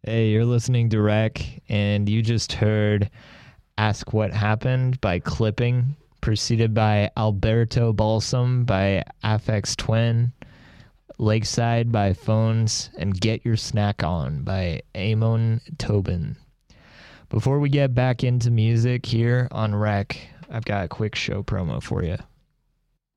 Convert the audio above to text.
Hey, you're listening to Rec, and you just heard Ask What Happened by Clipping, preceded by Alberto Balsam by Afex Twin, Lakeside by Phones, and Get Your Snack On by Amon Tobin. Before we get back into music here on Rec, I've got a quick show promo for you.